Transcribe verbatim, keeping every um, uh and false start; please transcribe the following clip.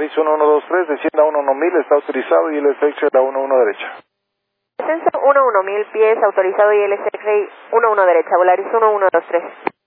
seis uno uno dos tres, descienda uno uno mil, está autorizado y el S X la uno uno derecha. Descenso uno uno mil pies, autorizado y el S X uno uno derecha, Volaris uno uno dos tres.